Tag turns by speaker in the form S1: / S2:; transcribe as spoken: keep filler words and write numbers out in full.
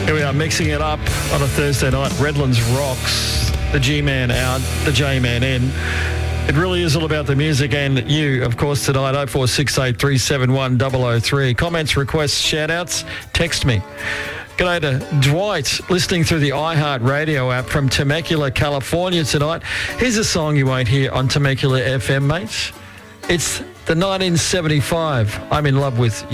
S1: Here we are mixing it up on a Thursday night. Redlands rocks. The G-Man out, the J-Man in. It really is all about the music and you, of course, tonight. oh four six eight, three seven one, double oh three. Comments, requests, shout-outs, text me. G'day to Dwight, listening through the iHeart Radio app from Temecula, California tonight. Here's a song you won't hear on Temecula F M, mate. It's the nineteen seventy-five I'm in Love With